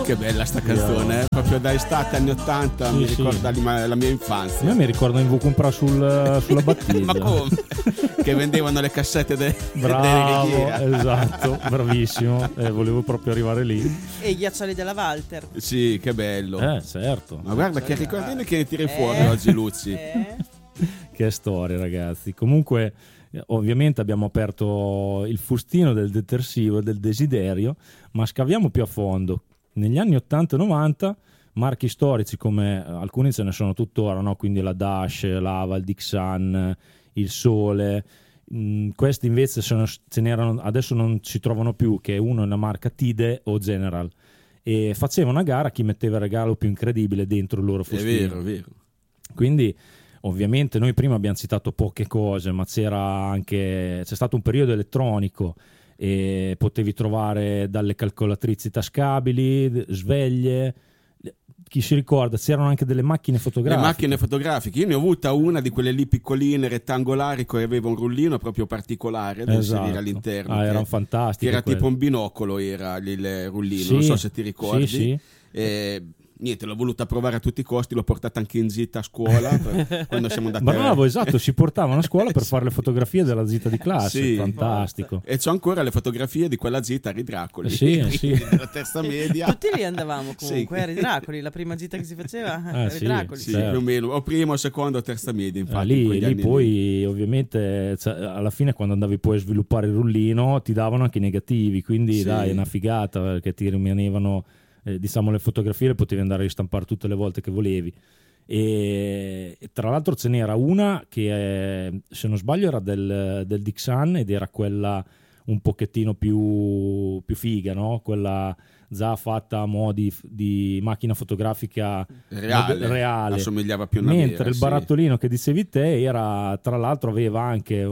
Che bella sta canzone, proprio da estate anni 80, Sì, mi sì. ricorda la mia infanzia. A me mi ricordo in comprare sulla battigia. Ma come? Che vendevano le cassette delle Bravo, Righiera. esatto, bravissimo. Volevo proprio arrivare lì. E i ghiaccioli della Walter. Sì, che bello. Certo. Ma guarda che ricordini che ne tiri fuori oggi, Luzzi. Che storia, ragazzi. Comunque, ovviamente abbiamo aperto il fustino del detersivo e del desiderio, ma scaviamo più a fondo. Negli anni 80 e 90 marchi storici come alcuni ce ne sono tuttora, no? Quindi la Dash, l'Ava, il Dixan, il Sole. Questi invece ce n'erano, adesso non si trovano più, che uno è una marca Tide o General, e facevano una gara a chi metteva il regalo più incredibile dentro il loro fustino. È vero. Quindi ovviamente noi prima abbiamo citato poche cose, ma c'è stato un periodo elettronico e potevi trovare dalle calcolatrici tascabili, sveglie. Chi si ricorda, c'erano anche delle macchine fotografiche. Le macchine fotografiche, io ne ho avuta una di quelle lì piccoline, rettangolari, che aveva un rullino proprio particolare da inserire all'interno. Erano fantastiche. Che era quelle. tipo un binocolo, era il rullino, Sì, non so se ti ricordi. sì. Niente, l'ho voluta provare a tutti i costi, l'ho portata anche in gita a scuola quando siamo andati. Bravo, esatto, si portavano a scuola per fare le fotografie della gita di classe, Sì. fantastico. E c'ho ancora le fotografie di quella gita a Ridracoli, Sì. della terza media. Tutti lì andavamo comunque, Sì. a Ridracoli, la prima gita che si faceva a Sì, Ridracoli. Sì, certo. più o meno, o prima, o seconda, o terza media, infatti. in quegli Lì anni poi ovviamente alla fine quando andavi poi a sviluppare il rullino ti davano anche i negativi, quindi Sì. dai, è una figata perché ti rimanevano diciamo le fotografie le potevi andare a ristampare tutte le volte che volevi. E tra l'altro ce n'era una che se non sbaglio era del Dixan ed era quella un pochettino più figa, no? Quella già fatta a mo' di macchina fotografica reale. Assomigliava più a una mentre vera, il sì. barattolino che dicevi te era, tra l'altro aveva anche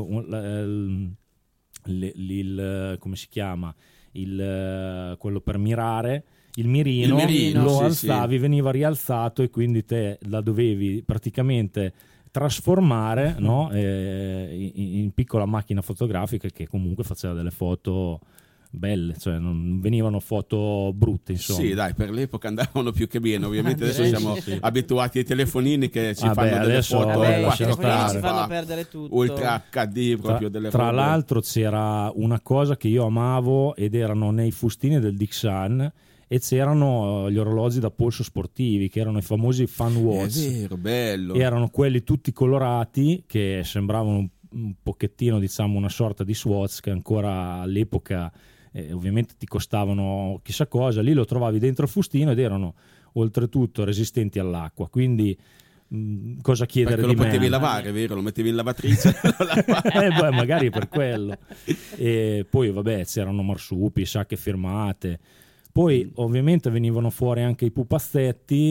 come si chiama, quello per mirare, il mirino lo sì, alzavi, sì. veniva rialzato e quindi te la dovevi praticamente trasformare, no? In piccola macchina fotografica che comunque faceva delle foto belle, cioè non venivano foto brutte, insomma. Sì, dai, per l'epoca andavano più che bene. Ovviamente adesso siamo abituati ai telefonini che ci fanno delle adesso, foto lascia 4K, stare. ci fanno perdere tutto. Ultra HD, proprio delle Tra foto. l'altro c'era una cosa che io amavo ed erano nei fustini del Dixan e c'erano gli orologi da polso sportivi che erano i famosi fan watch. È vero, bello. Erano quelli tutti colorati che sembravano un pochettino, diciamo, una sorta di Swatch che ancora all'epoca ovviamente ti costavano chissà cosa. Lì lo trovavi dentro il fustino ed erano oltretutto resistenti all'acqua, quindi cosa chiedere perché di lo potevi me? lavare, vero? Lo mettevi in lavatrice. Magari per quello. E poi vabbè c'erano marsupi, sacche firmate. Poi ovviamente venivano fuori anche i pupazzetti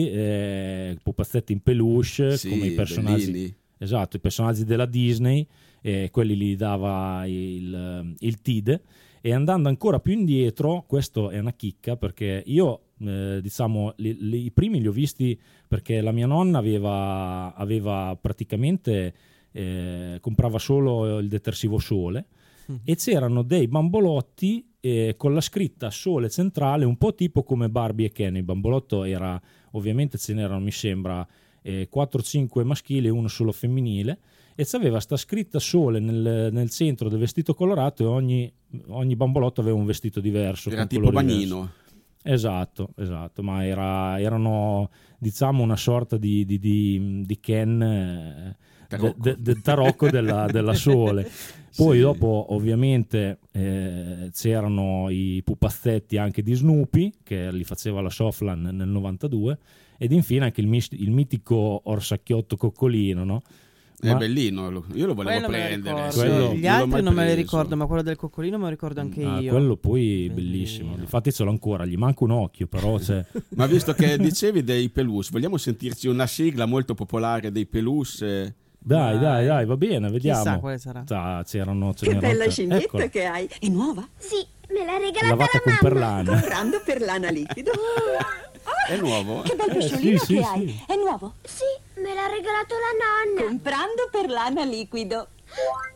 in peluche, Sì, come i personaggi, bellini. esatto, i personaggi della Disney, quelli li dava il TID. E andando ancora più indietro, questo è una chicca perché io diciamo i primi li ho visti perché la mia nonna aveva praticamente comprava solo il detersivo Sole e c'erano dei bambolotti con la scritta Sole centrale, un po' tipo come Barbie e Ken. Il bambolotto era, ovviamente ce n'erano mi sembra 4-5 maschili e uno solo femminile, e c'aveva sta scritta Sole nel centro del vestito colorato, e ogni bambolotto aveva un vestito diverso. Era tipo Bagnino. Esatto, ma erano diciamo una sorta di Ken del tarocco della Sole. Poi dopo ovviamente c'erano i pupazzetti anche di Snoopy che li faceva la Soflan nel 92, ed infine anche il mitico orsacchiotto coccolino, no? È bellino, io lo volevo prendere. Gli altri non me li ricordo, ma quello del coccolino me lo ricordo anche io. Quello poi bellissimo. Infatti ce l'ho ancora, gli manca un occhio, però c'è. Ma visto che dicevi dei pelus, vogliamo sentirci una sigla molto popolare dei pelus? Dai, va bene, vediamo. Chissà quale sarà. Che bella scimmetta che hai. È nuova? Sì, me l'ha regalata lavata con la mamma. perlana. Comprando per lana liquido. È nuovo? Che bel pesciolino sì, che sì. hai. È nuovo? Sì, me l'ha regalato la nonna. Comprando per lana liquido.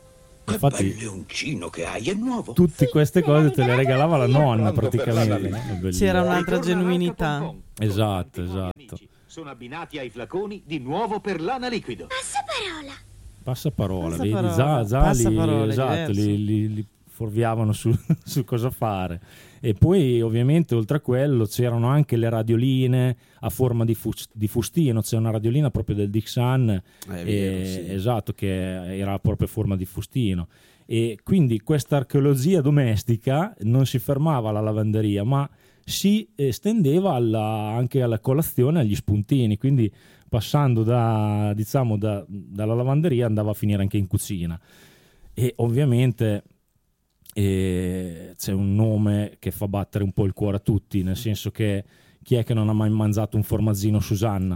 Infatti, che bel leoncino che hai, è nuovo. tutte queste cose te le regalava la nonna praticamente. C'era un'altra genuinità. Esatto. Sono abbinati ai flaconi di nuovo per lana liquido. Passaparola, vedi? Passaparole, Esatto, li fuorviavano su cosa fare. E poi ovviamente oltre a quello c'erano anche le radioline a forma di fustino. C'è una radiolina proprio del Dixon, esatto, che era proprio a forma di fustino. E quindi questa archeologia domestica non si fermava alla lavanderia, ma si estendeva anche alla colazione, agli spuntini, quindi passando dalla lavanderia andava a finire anche in cucina. E ovviamente c'è un nome che fa battere un po' il cuore a tutti, nel senso che chi è che non ha mai mangiato un formaggino Susanna?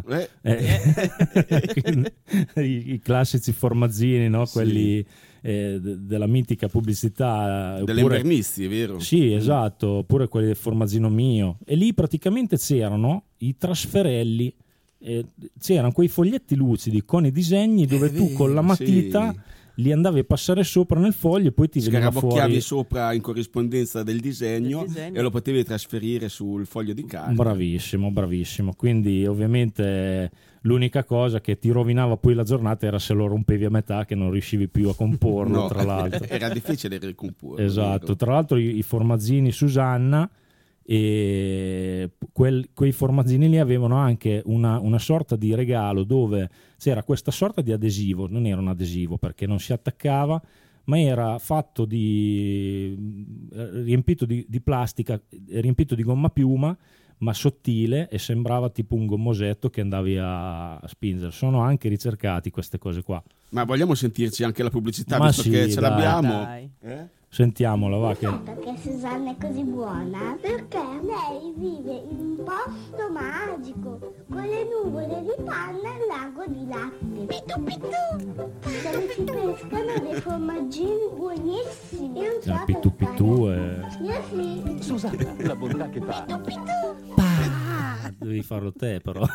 I classici formaggini, no? Sì. Quelli della mitica pubblicità delle Invernizi, è vero? Sì, esatto, oppure quelli del formaggino mio. E lì praticamente c'erano i trasferelli, c'erano quei foglietti lucidi con i disegni dove tu con la matita li andavi a passare sopra nel foglio e poi ti veniva fuori. Scarabocchiavi sopra in corrispondenza del disegno e lo potevi trasferire sul foglio di carta. Bravissimo. Quindi ovviamente l'unica cosa che ti rovinava poi la giornata era se lo rompevi a metà, che non riuscivi più a comporlo. No, tra l'altro era difficile ricomporlo. Esatto, tra l'altro i formaggini Susanna, e quei formaggini lì avevano anche una sorta di regalo dove c'era questa sorta di adesivo. Non era un adesivo perché non si attaccava, ma era fatto riempito di plastica, riempito di gomma piuma, ma sottile, e sembrava tipo un gommosetto che andavi a spingere. Sono anche ricercati queste cose qua. Ma vogliamo sentirci anche la pubblicità, visto che ce l'abbiamo? Sentiamola, va. Perché Susanna è così buona? Perché lei vive in un posto magico, con le nuvole di panna e il lago di latte. Pitu pitu! Dove si pescano dei formaggini buonissimi. Io non so pitu pitu Io sì. Susanna, la bontà che fa. Pitu pitu! Devi farlo te, però.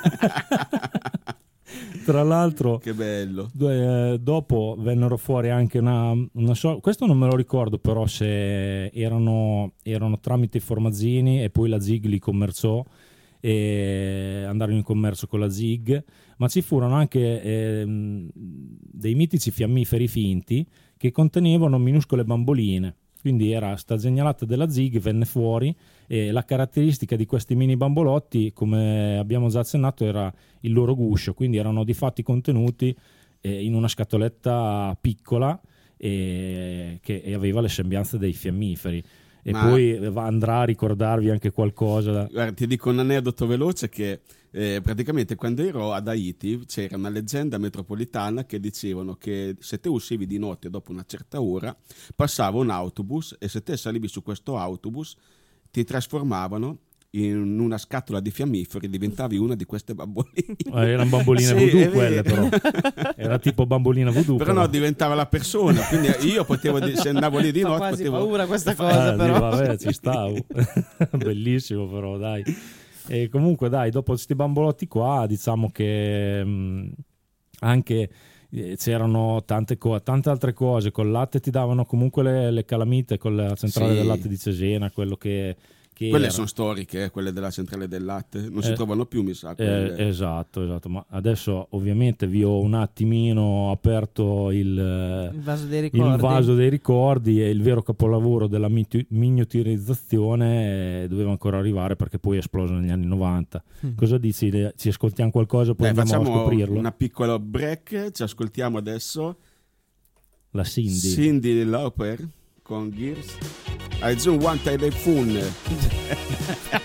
Tra l'altro, che bello. Dopo vennero fuori anche questo non me lo ricordo, però se erano tramite i formaggini, e poi la Zig li commerciò e andarono in commercio con la Zig, ma ci furono anche dei mitici fiammiferi finti che contenevano minuscole bamboline. Quindi era sta genialata della Zig, venne fuori, e la caratteristica di questi mini bambolotti, come abbiamo già accennato, era il loro guscio. Quindi erano di fatti contenuti in una scatoletta piccola che aveva le sembianze dei fiammiferi. E poi andrà a ricordarvi anche qualcosa. Guarda, ti dico un aneddoto veloce che praticamente quando ero ad Haiti c'era una leggenda metropolitana che dicevano che se te uscivi di notte dopo una certa ora passava un autobus, e se te salivi su questo autobus ti trasformavano in una scatola di fiammiferi, diventavi una di queste bamboline. Erano bamboline voodoo quelle, però era tipo bambolina voodoo, però no, diventava la persona, quindi io potevo, se andavo lì di notte quasi potevo... paura questa cosa, però vabbè, ci stavo. Bellissimo, però dai. E comunque dai, dopo questi bambolotti qua, diciamo che anche c'erano tante altre cose. Col latte ti davano comunque le calamite, con la centrale del latte di Cesena, quello che quelle sono storiche, quelle della centrale del latte non si trovano più, mi sa. Esatto, ma adesso ovviamente vi ho un attimino aperto il vaso dei ricordi, e il vero capolavoro della miniaturizzazione doveva ancora arrivare, perché poi è esploso negli anni 90. Cosa dici? Ci ascoltiamo qualcosa, poi andiamo a scoprirlo? Una piccola break, ci ascoltiamo adesso la Cyndi Lauper con Gears. I don't want a phone.